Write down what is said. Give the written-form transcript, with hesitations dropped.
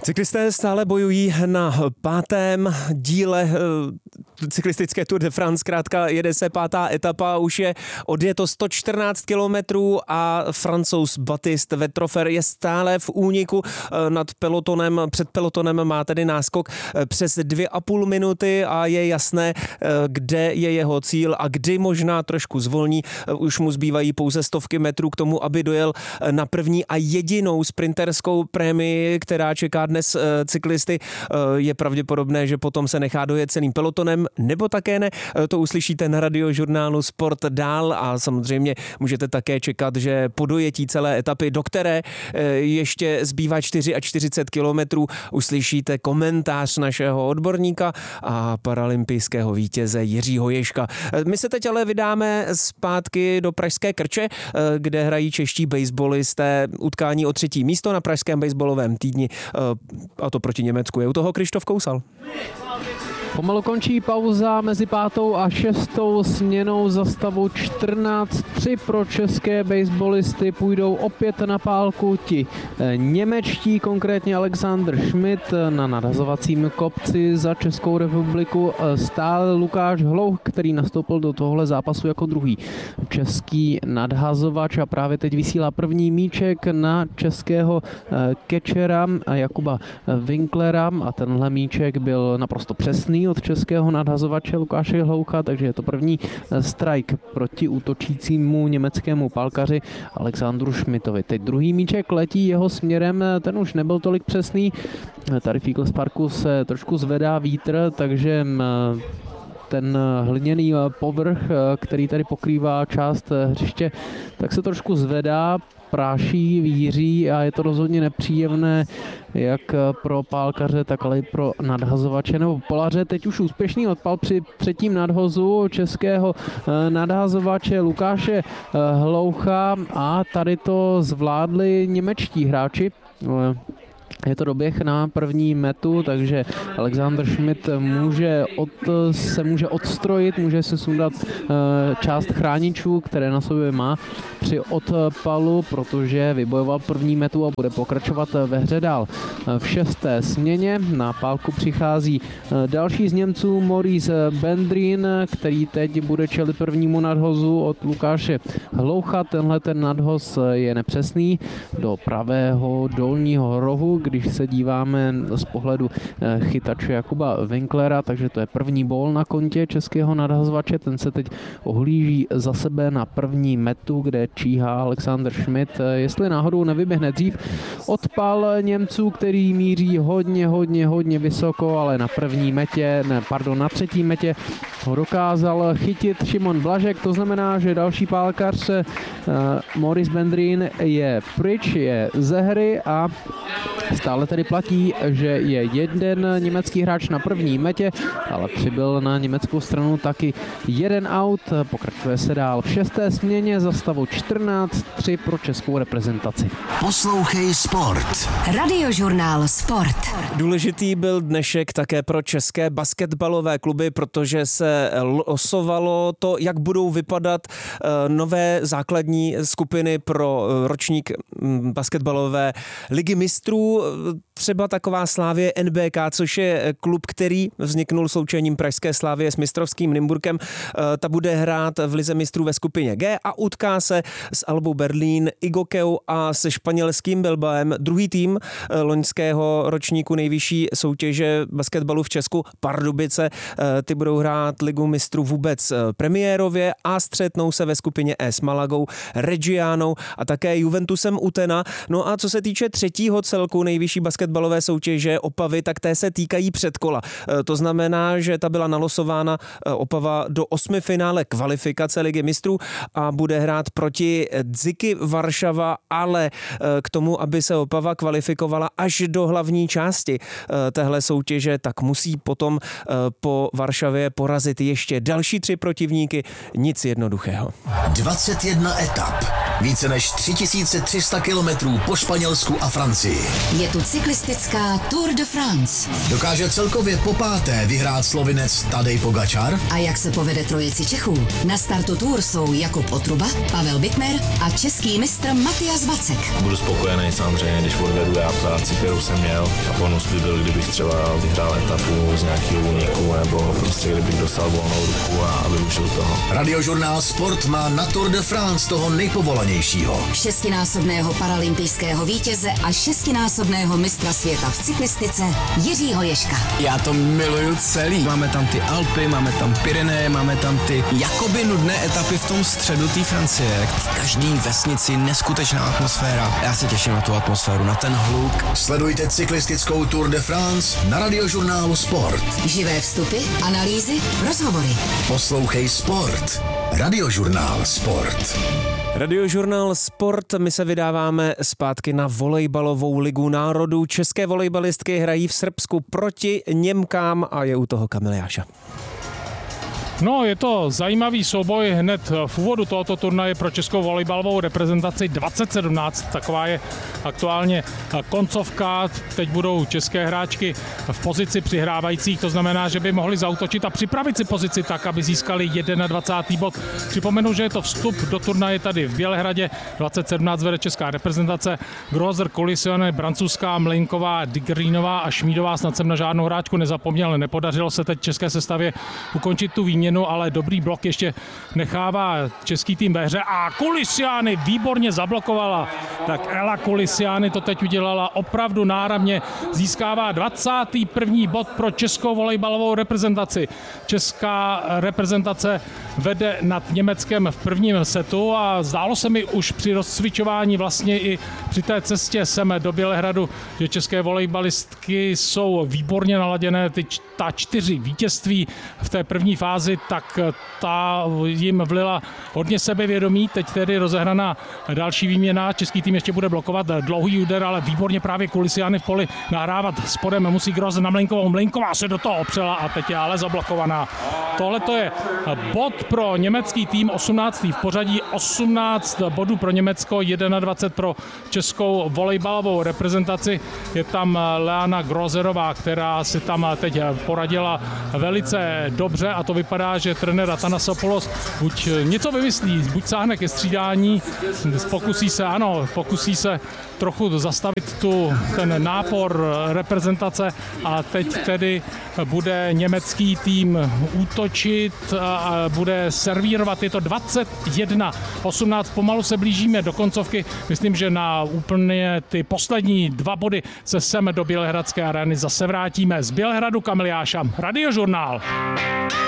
Cyklisté stále bojují na 5. díle cyklistické Tour de France, zkrátka jede se 5. etapa, už je odjeto 114 kilometrů a Francouz Baptiste Wetroffer je stále v úniku nad pelotonem, před pelotonem má tedy náskok přes 2,5 minuty a je jasné, kde je jeho cíl a kdy možná trošku zvolní. Už mu zbývají pouze stovky metrů k tomu, aby dojel na první a jedinou sprinterskou prémii, která čeká dnes cyklisty. Je pravděpodobné, že potom se nechá dojet celým pelotonem, nebo také ne. To uslyšíte na Radiožurnálu Sport dál a samozřejmě můžete také čekat, že po dojetí celé etapy, do které ještě zbývá 44 kilometrů, uslyšíte komentář našeho odborníka a paralympijského vítěze Jiřího Ježka. My se teď ale vydáme zpátky do pražské Krče, kde hrají čeští baseballisté utkání o 3. místo na pražském baseballovém týdni, a to proti Německu. Je u toho Krištof Kousal. Pomalu končí pauza mezi 5. a 6. směnou za stavu 14:3 pro české baseballisty. Půjdou opět na pálku ti němečtí, konkrétně Alexander Schmidt na nadhazovacím kopci za Českou republiku. Stále Lukáš Hlouch, který nastoupil do tohohle zápasu jako druhý český nadhazovač a právě teď vysílá první míček na českého catchera Jakuba Winklera a tenhle míček byl naprosto přesný od českého nadhazovače Lukáše Hloucha, takže je to první strike proti útočícímu německému pálkaři Alexandru Schmidtovi. Teď druhý míček letí jeho směrem, ten už nebyl tolik přesný. Tady v Eagles Parku se trošku zvedá vítr, takže ten hliněný povrch, který tady pokrývá část hřiště, tak se trošku zvedá, práší, víří a je to rozhodně nepříjemné jak pro pálkaře, tak ale i pro nadhazovače nebo polaře. Teď už úspěšný odpal při třetím nadhozu českého nadhazovače Lukáše Hloucha a tady to zvládli němečtí hráči. Je to doběh na první metu, takže Alexander Schmidt se může odstrojit, může se sundat část chráničů, které na sobě má při odpalu, protože vybojoval první metu a bude pokračovat ve hře dál. V 6. směně na pálku přichází další z Němců, Maurice Bendrin, který teď bude čelit prvnímu nadhozu od Lukáše Hloucha. Tenhle ten nadhoz je nepřesný do pravého dolního rohu, když se díváme z pohledu chytače Jakuba Winklera, takže to je první ból na kontě českého nadhazovače, ten se teď ohlíží za sebe na první metu, kde číhá Alexander Schmidt, jestli náhodou nevyběhne dřív. Odpal Němců, který míří hodně vysoko, ale na třetí metě ho dokázal chytit Šimon Blažek, to znamená, že další pálkař Maurice Bendrin je pryč, je ze hry a stále tedy platí, že je jeden německý hráč na první metě, ale přibyl na německou stranu taky jeden out. Pokračuje se dál v 6. směně za stavu 14:3 pro českou reprezentaci. Poslouchej Sport. Radiožurnál Sport. Důležitý byl dnešek také pro české basketbalové kluby, protože se losovalo to, jak budou vypadat nové základní skupiny pro ročník basketbalové ligy mistrů. Třeba taková Slavie NBK, což je klub, který vzniknul sloučením pražské Slavie s mistrovským Nymburkem. Ta bude hrát v lize mistrů ve skupině G a utká se s Albou Berlín, Igokeu a se španělským Bilbaem. Druhý tým loňského ročníku nejvyšší soutěže basketbalu v Česku, Pardubice. Ty budou hrát ligu mistrů vůbec premiérově a střetnou se ve skupině E s Malagou, Reggianou a také Juventusem Utena. No a co se týče třetího celku nejvyšší basketbalové soutěže Opavy, tak té se týkají předkola. To znamená, že ta byla nalosována Opava do 8. finále kvalifikace ligy mistrů a bude hrát proti Dziky Varšava, ale k tomu, aby se Opava kvalifikovala až do hlavní části téhle soutěže, tak musí potom po Varšavě porazit ještě další 3 protivníky. Nic jednoduchého. 21 etap. Více než 3300 kilometrů po Španělsku a Francii. Je tu cyklistická Tour de France. Dokáže celkově popáté vyhrát Slovinec Tadej Pogačar? A jak se povede trojici Čechů? Na startu Tour jsou Jakub Otruba, Pavel Bittner a český mistr Matyas Vacek. Budu spokojený samozřejmě, když odvedu já práci, kterou jsem měl. A bonus by byl, kdybych třeba vyhrál etapu z nějakého úniku, nebo prostě kdybych dostal volnou ruku a využil toho. Radiožurnál Sport má na Tour de France toho nejpovolanějšího. 6násobného paralympijského vítěze a 6násobného mistra světa v cyklistice Jiřího Ježka. Já to miluju celý. Máme tam ty Alpy, máme tam Pyreneje, máme tam ty jakoby nudné etapy v tom středu té Francie. V každé vesnici neskutečná atmosféra. Já se těším na tu atmosféru, na ten hluk. Sledujte cyklistickou Tour de France na Radiožurnálu Sport. Živé vstupy, analýzy, rozhovory. Poslouchej Sport. Radiožurnál Sport. Radiožurnál Sport, my se vydáváme zpátky na volejbalovou ligu národů. České volejbalistky hrají v Srbsku proti Němkám a je u toho Kamil Jáša. No, je to zajímavý souboj hned v úvodu tohoto turnaje pro českou volejbalovou reprezentaci 2017. Taková je aktuálně koncovka. Teď budou české hráčky v pozici přihrávajících, to znamená, že by mohli zaútočit a připravit si pozici tak, aby získali 21. bod. Připomenu, že je to vstup do turnaje tady v Bělehradě. 2017 vede česká reprezentace. Grozer, Kolisione, Brancůzská, Mlejnková, Digrinová a Šmídová. Snad jsem na žádnou hráčku nezapomněl. Nepodařilo se teď české sestavě ukončit tu výměnu, ale dobrý blok ještě nechává český tým ve hře a Kulisiány výborně zablokovala. Tak Ela Kulisiány to teď udělala opravdu náramně, získává 21. bod pro českou volejbalovou reprezentaci. Česká reprezentace vede nad Německem v prvním setu a zdálo se mi už při rozcvičování vlastně i při té cestě sem do Bělehradu, že české volejbalistky jsou výborně naladěné. Ta 4 vítězství v té první fázi, tak ta jim vlila hodně sebevědomí. Teď tedy rozehraná další výměna. Český tým ještě bude blokovat dlouhý úder, ale výborně právě Kulisiány v poli nahrávat spodem. Musí Groz na Mlejnkovou. Mlejnková se do toho opřela a teď je ale zablokovaná. Tohle to je bod pro německý tým, 18. v pořadí, 18 bodů pro Německo, 21 pro českou volejbalovou reprezentaci. Je tam Leana Grozerová, která si tam teď poradila velice dobře a to vypadá, že trenér Atanasopoulos buď něco vymyslí, buď sáhne ke střídání, pokusí se trochu zastavit ten nápor reprezentace a teď tedy bude německý tým útočit a bude servírovat. Je to 21-18, pomalu se blížíme do koncovky. Myslím, že na úplně ty poslední 2 body se sem do Bělehradské arény zase vrátíme. Z Bělehradu Kamil Jáša, Radiožurnál.